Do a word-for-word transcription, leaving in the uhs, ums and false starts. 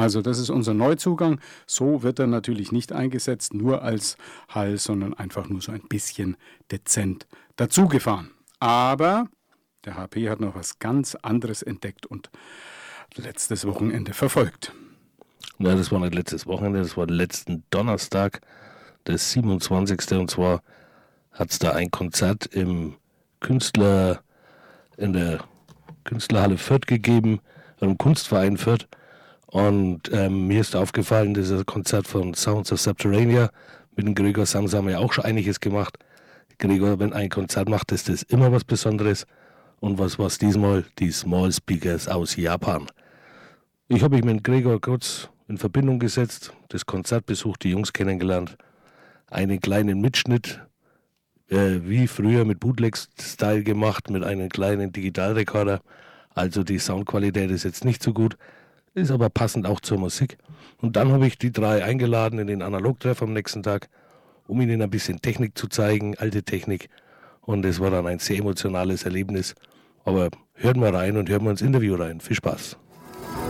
Also das ist unser Neuzugang. So wird er natürlich nicht eingesetzt, nur als Hall, sondern einfach nur so ein bisschen dezent dazugefahren. Aber der H P hat noch was ganz anderes entdeckt und letztes Wochenende verfolgt. Ja, das war nicht letztes Wochenende, das war letzten Donnerstag, der siebenundzwanzigste Und zwar hat es da ein Konzert im Künstler, in der Künstlerhalle Fürth gegeben, im Kunstverein Fürth. Und ähm, mir ist aufgefallen, dieses Konzert von Sounds of Subterranea mit dem Gregor Samsa haben wir auch schon einiges gemacht. Gregor, wenn ein Konzert macht, ist das immer was Besonderes. Und was war es diesmal? Die Small Speakers aus Japan. Ich habe mich mit Gregor kurz in Verbindung gesetzt, das Konzert besucht, die Jungs kennengelernt, einen kleinen Mitschnitt, äh, wie früher mit Bootleg-Style gemacht, mit einem kleinen Digitalrekorder. Also die Soundqualität ist jetzt nicht so gut, ist aber passend auch zur Musik. Und dann habe ich die drei eingeladen in den Analogtreff am nächsten Tag, um ihnen ein bisschen Technik zu zeigen, alte Technik. Und es war dann ein sehr emotionales Erlebnis. Aber hört mal rein und hören wir ins Interview rein. Viel Spaß.